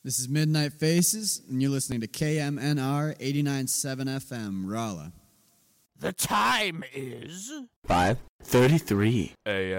This is Midnight Faces, and you're listening to KMNR 89.7 FM, Rolla. The time is 5:33 a.m.